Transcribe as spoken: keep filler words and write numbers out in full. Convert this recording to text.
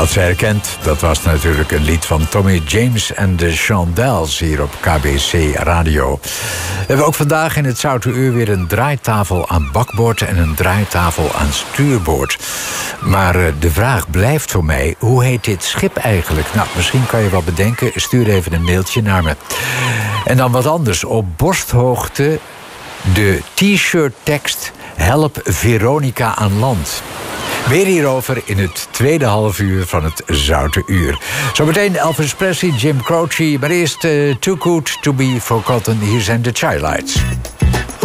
Wat ze herkent, dat was natuurlijk een lied van Tommy James en de Shondells hier op K B C Radio. We hebben ook vandaag in het Zoute Uur weer een draaitafel aan bakboord en een draaitafel aan stuurboord. Maar uh, de vraag blijft voor mij, hoe heet dit schip eigenlijk? Nou, misschien kan je wat bedenken, stuur even een mailtje naar me. En dan wat anders, op borsthoogte de t-shirt tekst Help Veronica aan land. Meer hierover in het tweede half uur van het Zoute Uur. Zometeen Elvis Presley, Jim Croce, maar eerst uh, Too Good To Be Forgotten. Hier zijn de Chi-Lights.